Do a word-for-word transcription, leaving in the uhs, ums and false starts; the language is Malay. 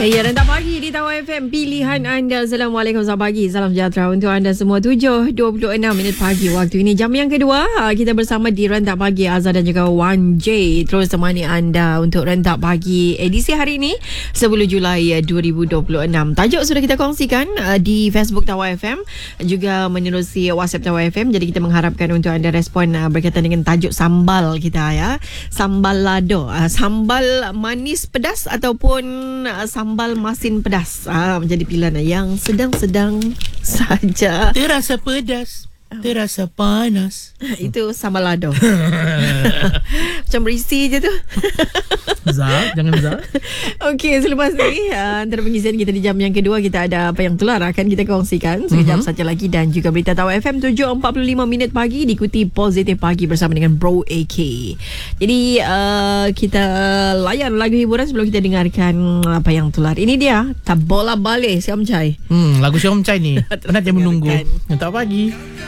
Ya, Rantau Pagi di Tawau F M, pilihan anda. Assalamualaikum, selamat pagi, salam sejahtera untuk anda semua. Tujuh dua puluh enam minit pagi waktu ini. Jam yang kedua, kita bersama di Rantau Pagi, Azhar dan juga Wan J. Terus temani anda untuk Rantau Pagi edisi hari ini, sepuluh Julai dua ribu dua puluh enam. Tajuk sudah kita kongsikan di Facebook Tawau F M, juga menerusi WhatsApp Tawau F M. Jadi kita mengharapkan untuk anda respon berkaitan dengan tajuk sambal kita, ya. Sambal lado, sambal manis pedas ataupun sambal Sambal masin pedas, ah, menjadi pilihan yang sedang-sedang saja. Terasa pedas, terasa panas. Itu sambal lado. Macam berisi je tu. Zah, jangan Zah. Okey, selepas ni uh, antara pengisian kita di jam yang kedua, kita ada apa yang telah akan kita kongsikan sekejap uh-huh. saja lagi, dan juga berita Tawau F M tujuh empat puluh lima minit pagi diikuti Positif Pagi bersama dengan Bro A K. Jadi uh, kita layan lagu hiburan sebelum kita dengarkan apa yang tular. Ini dia Tak Bola Balik Siam Chai. Hmm, lagu Siam Chai ni penat dia menunggu. Tawau Pagi.